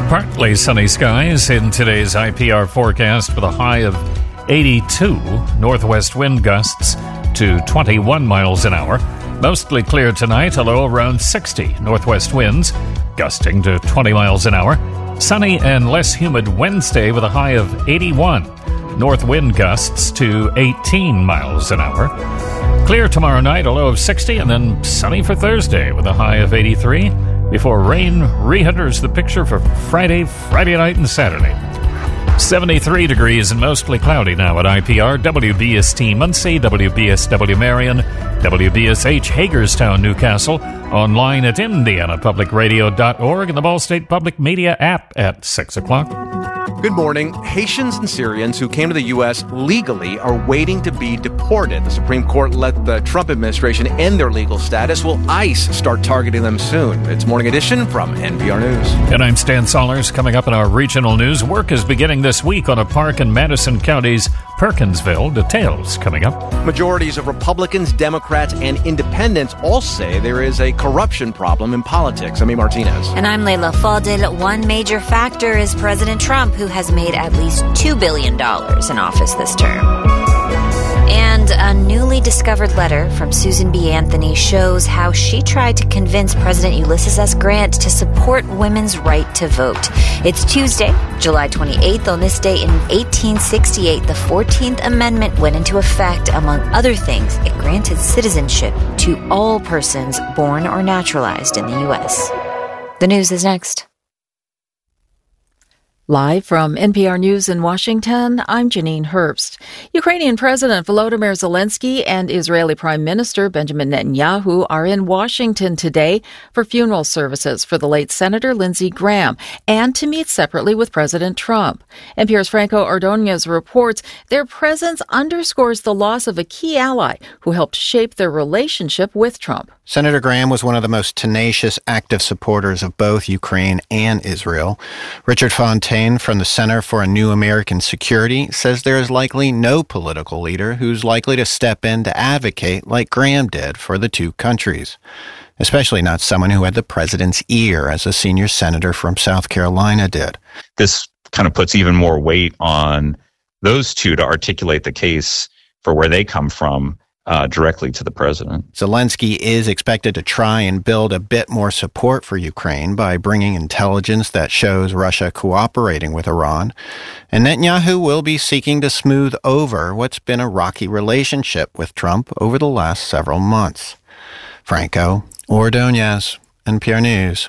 Partly sunny skies in today's IPR forecast with a high of 82, northwest wind gusts to 21 miles an hour. Mostly clear tonight, a low around 60, northwest winds gusting to 20 miles an hour. Sunny and less humid Wednesday with a high of 81, north wind gusts to 18 miles an hour. Clear tomorrow night, a low of 60, and then sunny for Thursday with a high of 83. Before rain re-enters the picture for Friday night and Saturday. 73 degrees and mostly cloudy now at IPR, WBST Muncie, WBSW Marion, WBSH Hagerstown, Newcastle, online at indianapublicradio.org and the Ball State Public Media app at 6 o'clock. Good morning. Haitians and Syrians who came to the U.S. legally are waiting to be deported. The Supreme Court let the Trump administration end their legal status. Will ICE start targeting them soon? It's Morning Edition from NPR News. And I'm Stan Sollers. Coming up in our regional news, work is beginning this week on a park in Madison County's Perkinsville. Details coming up. Majorities of Republicans, Democrats, and independents all say there is a corruption problem in politics. I'm Martinez. And I'm Leila Fadel. One major factor is President Trump, who has made at least $2 billion in office this term. And a newly discovered letter from Susan B. Anthony shows how she tried to convince President Ulysses S. Grant to support women's right to vote. It's Tuesday, July 28th. On this day in 1868, the 14th Amendment went into effect. Among other things, it granted citizenship to all persons born or naturalized in the U.S. The news is next. Live from NPR News in Washington, I'm Janine Herbst. Ukrainian President Volodymyr Zelensky and Israeli Prime Minister Benjamin Netanyahu are in Washington today for funeral services for the late Senator Lindsey Graham and to meet separately with President Trump. NPR's Franco Ordonez reports their presence underscores the loss of a key ally who helped shape their relationship with Trump. Senator Graham was one of the most tenacious, active supporters of both Ukraine and Israel. Richard Fontaine from the Center for a New American Security says there is likely no political leader who's likely to step in to advocate like Graham did for the two countries, especially not someone who had the president's ear as a senior senator from South Carolina did. This kind of puts even more weight on those two to articulate the case for where they come from directly to the president. Zelensky is expected to try and build a bit more support for Ukraine by bringing intelligence that shows Russia cooperating with Iran. And Netanyahu will be seeking to smooth over what's been a rocky relationship with Trump over the last several months. Franco Ordonez, NPR News.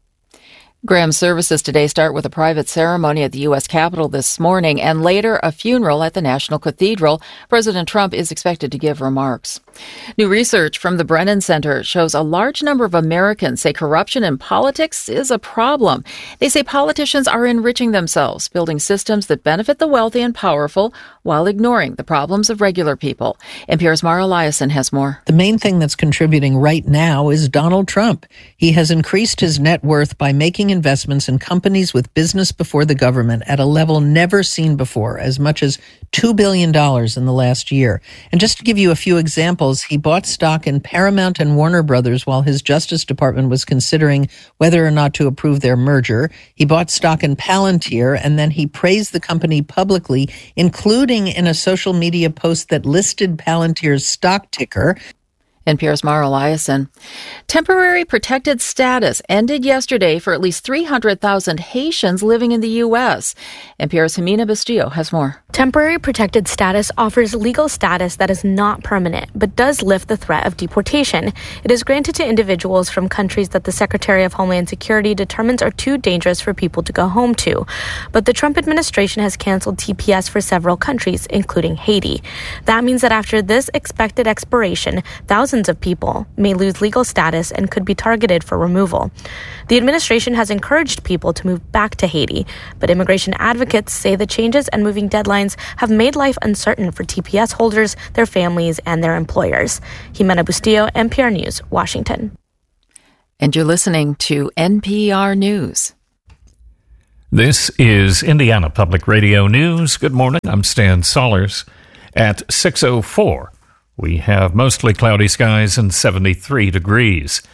Graham's services today start with a private ceremony at the U.S. Capitol this morning and later a funeral at the National Cathedral. President Trump is expected to give remarks. New research from the Brennan Center shows a large number of Americans say corruption in politics is a problem. They say politicians are enriching themselves, building systems that benefit the wealthy and powerful while ignoring the problems of regular people. NPR's Mara Eliason has more. The main thing that's contributing right now is Donald Trump. He has increased his net worth by making investments in companies with business before the government at a level never seen before, as much as $2 billion in the last year. And just to give you a few examples, he bought stock in Paramount and Warner Brothers while his Justice Department was considering whether or not to approve their merger. He bought stock in Palantir, and then he praised the company publicly, including in a social media post that listed Palantir's stock ticker. NPR's Mara Eliason. Temporary protected status ended yesterday for at least 300,000 Haitians living in the U.S. NPR's Jimena Bustillo has more. Temporary protected status offers legal status that is not permanent, but does lift the threat of deportation. It is granted to individuals from countries that the Secretary of Homeland Security determines are too dangerous for people to go home to. But the Trump administration has canceled TPS for several countries, including Haiti. That means that after this expected expiration, thousands of people may lose legal status and could be targeted for removal. The administration has encouraged people to move back to Haiti, but immigration advocates say the changes and moving deadlines have made life uncertain for TPS holders, their families, and their employers. Jimena Bustillo, NPR News, Washington. And you're listening to NPR News. This is Indiana Public Radio News. Good morning. I'm Stan Sollers. At 6:04, we have mostly cloudy skies and 73 degrees.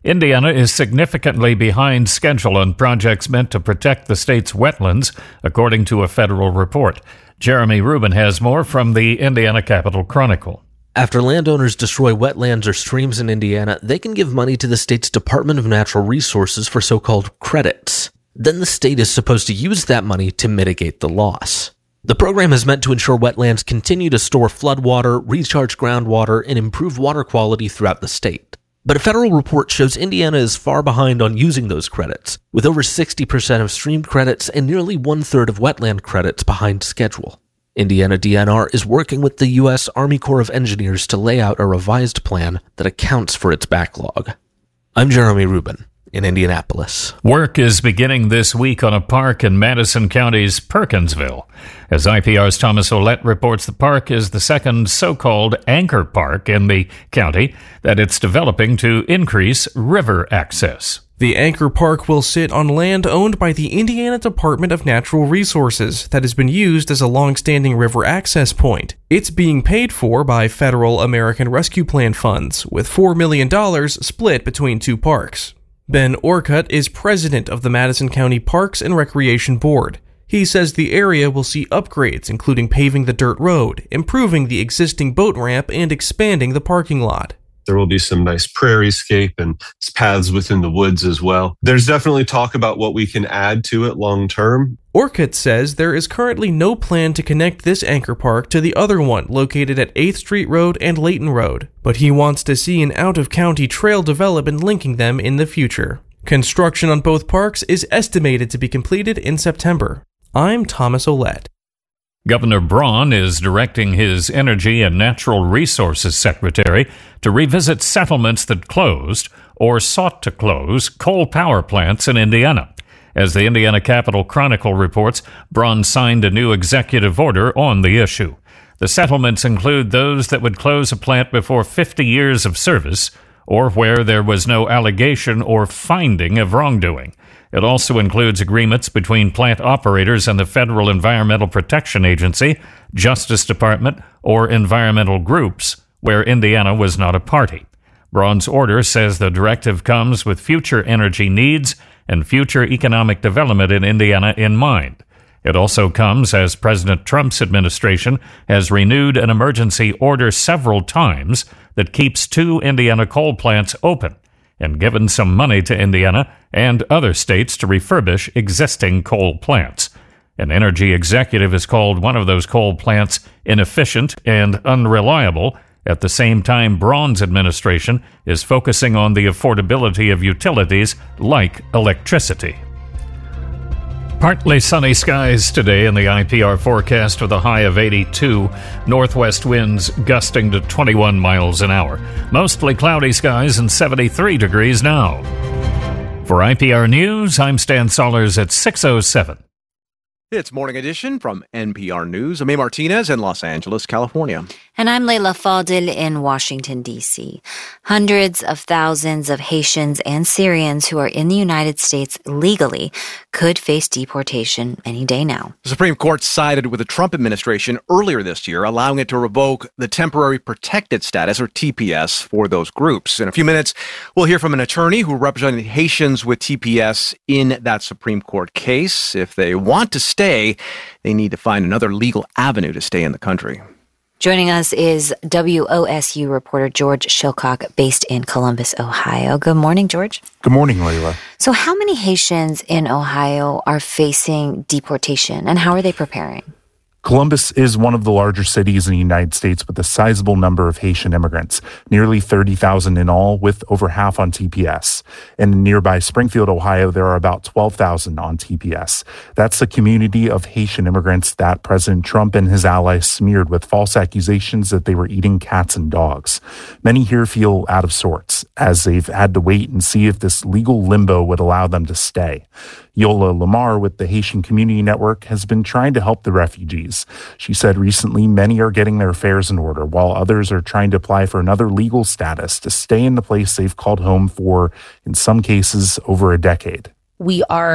Indiana is significantly behind schedule on projects meant to protect the state's wetlands, according to a federal report. Jeremy Rubin has more from the Indiana Capital Chronicle. After landowners destroy wetlands or streams in Indiana, they can give money to the state's Department of Natural Resources for so-called credits. Then the state is supposed to use that money to mitigate the loss. The program is meant to ensure wetlands continue to store floodwater, recharge groundwater, and improve water quality throughout the state. But a federal report shows Indiana is far behind on using those credits, with over 60% of stream credits and nearly one-third of wetland credits behind schedule. Indiana DNR is working with the U.S. Army Corps of Engineers to lay out a revised plan that accounts for its backlog. I'm Jeremy Rubin in Indianapolis. Work is beginning this week on a park in Madison County's Perkinsville. As IPR's Thomas Ouellette reports, the park is the second so-called anchor park in the county that it's developing to increase river access. The Anchor Park will sit on land owned by the Indiana Department of Natural Resources that has been used as a long-standing river access point. It's being paid for by federal American Rescue Plan funds, with $4 million split between two parks. Ben Orcutt is president of the Madison County Parks and Recreation Board. He says the area will see upgrades, including paving the dirt road, improving the existing boat ramp, and expanding the parking lot. There will be some nice prairiescape and paths within the woods as well. There's definitely talk about what we can add to it long term. Orcutt says there is currently no plan to connect this anchor park to the other one located at 8th Street Road and Layton Road, but he wants to see an out-of-county trail development linking them in the future. Construction on both parks is estimated to be completed in September. I'm Thomas Ouellette. Governor Braun is directing his Energy and Natural Resources Secretary to revisit settlements that closed or sought to close coal power plants in Indiana. As the Indiana Capital Chronicle reports, Braun signed a new executive order on the issue. The settlements include those that would close a plant before 50 years of service or where there was no allegation or finding of wrongdoing. It also includes agreements between plant operators and the Federal Environmental Protection Agency, Justice Department, or environmental groups where Indiana was not a party. Braun's order says the directive comes with future energy needs and future economic development in Indiana in mind. It also comes as President Trump's administration has renewed an emergency order several times that keeps 2 Indiana coal plants open and given some money to Indiana and other states to refurbish existing coal plants. An energy executive has called one of those coal plants inefficient and unreliable. At the same time, Braun's administration is focusing on the affordability of utilities like electricity. Partly sunny skies today in the IPR forecast with a high of 82, northwest winds gusting to 21 miles an hour. Mostly cloudy skies and 73 degrees now. For IPR News, I'm Stan Sollers at 6:07. It's Morning Edition from NPR News. I'm A. Martinez in Los Angeles, California. And I'm Leila Fadil in Washington, D.C. Hundreds of thousands of Haitians and Syrians who are in the United States legally could face deportation any day now. The Supreme Court sided with the Trump administration earlier this year, allowing it to revoke the Temporary Protected Status, or TPS, for those groups. In a few minutes, we'll hear from an attorney who represented Haitians with TPS in that Supreme Court case. If they want to stay, they need to find another legal avenue to stay in the country. Joining us is WOSU reporter George Shilcock, based in Columbus, Ohio. Good morning, George. Good morning, Leila. So how many Haitians in Ohio are facing deportation, and how are they preparing? Columbus is one of the larger cities in the United States with a sizable number of Haitian immigrants, nearly 30,000 in all, with over half on TPS. And in nearby Springfield, Ohio, there are about 12,000 on TPS. That's a community of Haitian immigrants that President Trump and his allies smeared with false accusations that they were eating cats and dogs. Many here feel out of sorts, as they've had to wait and see if this legal limbo would allow them to stay. Yola Lamar with the Haitian Community Network has been trying to help the refugees. She said recently many are getting their affairs in order, while others are trying to apply for another legal status to stay in the place they've called home for, in some cases, over a decade. We are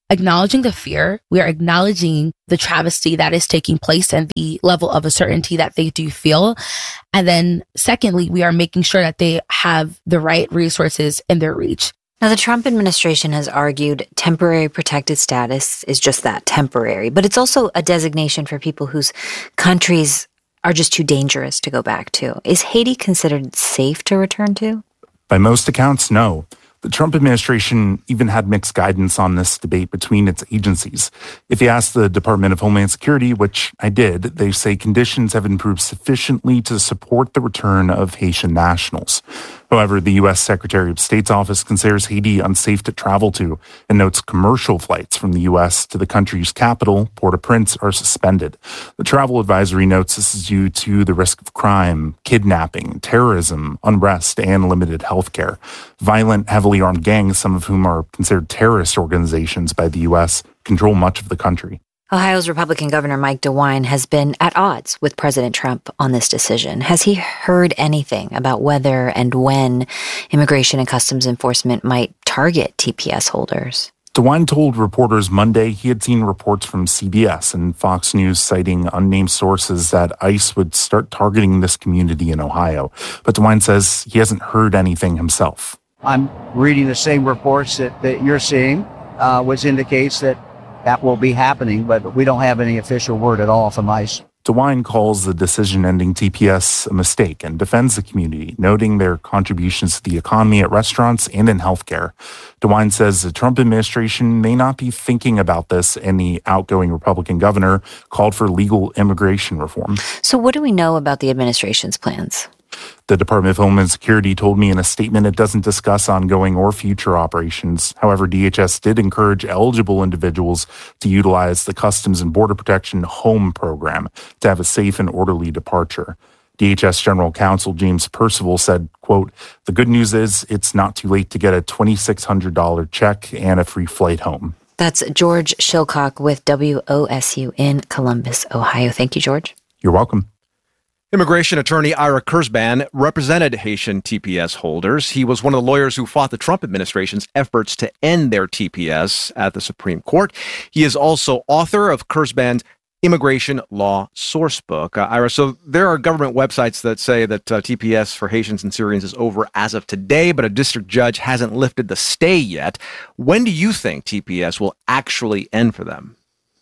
acknowledging the fear. We are acknowledging the travesty that is taking place and the level of uncertainty that they do feel. And then secondly, we are making sure that they have the right resources in their reach. Now, the Trump administration has argued temporary protected status is just that, temporary, but it's also a designation for people whose countries are just too dangerous to go back to. Is Haiti considered safe to return to? By most accounts, no. The Trump administration even had mixed guidance on this debate between its agencies. If you ask the Department of Homeland Security, which I did, they say conditions have improved sufficiently to support the return of Haitian nationals. However, the U.S. Secretary of State's office considers Haiti unsafe to travel to and notes commercial flights from the U.S. to the country's capital, Port-au-Prince, are suspended. The travel advisory notes this is due to the risk of crime, kidnapping, terrorism, unrest, and limited health care. Violent, heavily armed gangs, some of whom are considered terrorist organizations by the U.S., control much of the country. Ohio's Republican Governor Mike DeWine has been at odds with President Trump on this decision. Has he heard anything about whether and when Immigration and Customs Enforcement might target TPS holders? DeWine told reporters Monday he had seen reports from CBS and Fox News citing unnamed sources that ICE would start targeting this community in Ohio. But DeWine says he hasn't heard anything himself. I'm reading the same reports that you're seeing, which indicates that will be happening, but we don't have any official word at all from ICE. DeWine calls the decision ending TPS a mistake and defends the community, noting their contributions to the economy at restaurants and in healthcare. DeWine says the Trump administration may not be thinking about this, and the outgoing Republican governor called for legal immigration reform. So what do we know about the administration's plans? The Department of Homeland Security told me in a statement it doesn't discuss ongoing or future operations. However, DHS did encourage eligible individuals to utilize the Customs and Border Protection HOME program to have a safe and orderly departure. DHS General Counsel James Percival said, quote, "The good news is it's not too late to get a $2,600 check and a free flight home." That's George Shilcock with WOSU in Columbus, Ohio. Thank you, George. You're welcome. Immigration attorney Ira Kurzban represented Haitian TPS holders. He was one of the lawyers who fought the Trump administration's efforts to end their TPS at the Supreme Court. He is also author of Kurzban's Immigration Law Sourcebook. Ira, so there are government websites that say that TPS for Haitians and Syrians is over as of today, but a district judge hasn't lifted the stay yet. When do you think TPS will actually end for them?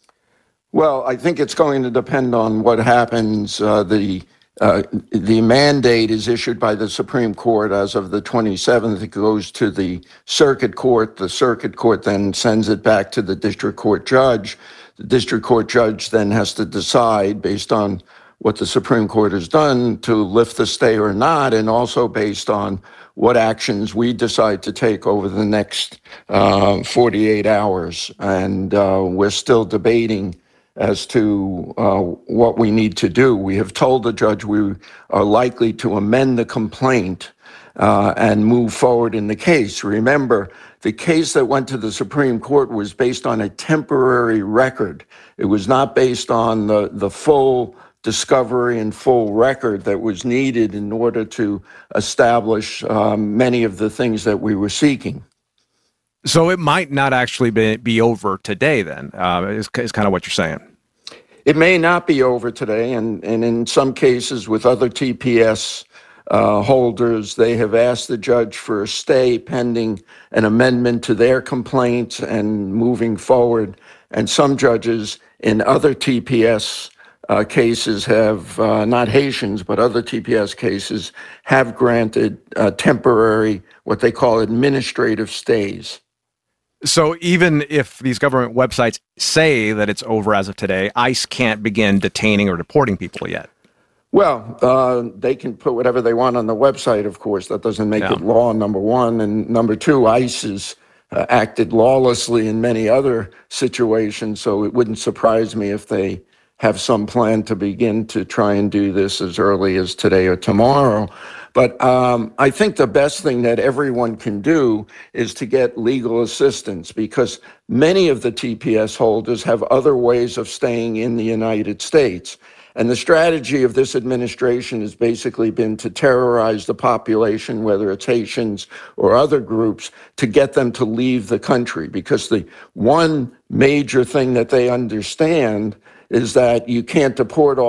Well, I think it's going to depend on what happens. The mandate is issued by the Supreme Court as of the 27th. It goes to the circuit court. The circuit court then sends it back to the district court judge. The district court judge then has to decide, based on what the Supreme Court has done, to lift the stay or not, and also based on what actions we decide to take over the next 48 hours. And we're still debating as to what we need to do. We have told the judge we are likely to amend the complaint and move forward in the case. Remember, the case that went to the Supreme Court was based on a temporary record. It was not based on the full discovery and full record that was needed in order to establish many of the things that we were seeking. So it might not actually be over today then, is kind of what you're saying. It may not be over today, and in some cases with other TPS holders, they have asked the judge for a stay pending an amendment to their complaint and moving forward. And some judges in other TPS cases have, not Haitians, but other TPS cases, have granted temporary, what they call administrative stays. So even if these government websites say that it's over as of today, ICE can't begin detaining or deporting people yet. Well, they can put whatever they want on the website, of course. That doesn't make it law, number one. And number two, ICE has acted lawlessly in many other situations, so it wouldn't surprise me if they have some plan to begin to try and do this as early as today or tomorrow. But I think the best thing that everyone can do is to get legal assistance, because many of the TPS holders have other ways of staying in the United States. And the strategy of this administration has basically been to terrorize the population, whether it's Haitians or other groups, to get them to leave the country. Because the one major thing that they understand is that you can't deport all